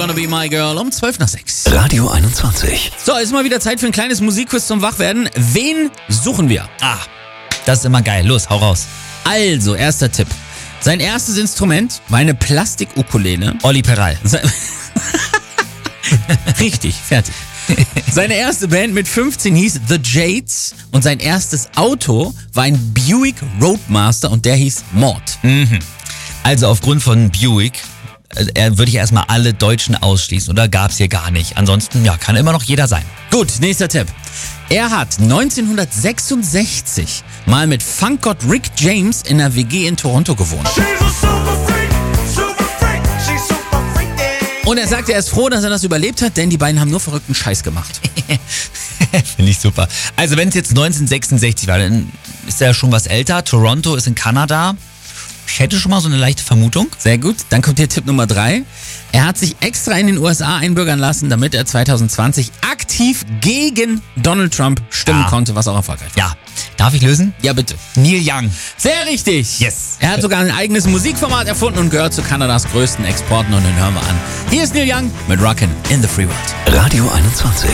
Gonna Be My Girl um 12:06. Radio 21. So, ist mal wieder Zeit für ein kleines Musikquiz zum Wachwerden. Wen suchen wir? Das ist immer geil. Los, hau raus. Also, erster Tipp. Sein erstes Instrument war eine Plastik-Ukulele. Olli Peral. Richtig, fertig. Seine erste Band mit 15 hieß The Jades und sein erstes Auto war ein Buick Roadmaster und der hieß Mord. Also aufgrund von Buick würde ich erstmal alle Deutschen ausschließen. Oder gab's hier gar nicht. Ansonsten, ja, kann immer noch jeder sein. Gut, nächster Tipp. Er hat 1966 mal mit Funkgott Rick James in einer WG in Toronto gewohnt. Und er sagte, er ist froh, dass er das überlebt hat, denn die beiden haben nur verrückten Scheiß gemacht. Finde ich super. Also wenn es jetzt 1966 war, dann ist er schon was älter. Toronto ist in Kanada. Ich hätte schon mal so eine leichte Vermutung. Sehr gut, dann kommt hier Tipp Nummer 3. Er hat sich extra in den USA einbürgern lassen, damit er 2020 aktiv gegen Donald Trump stimmen konnte, was auch erfolgreich war. Ja. Darf ich lösen? Ja, bitte. Neil Young. Sehr richtig. Yes. Er hat sogar ein eigenes Musikformat erfunden und gehört zu Kanadas größten Exporten und den hören wir an. Hier ist Neil Young mit Rockin' in the Free World. Radio 21.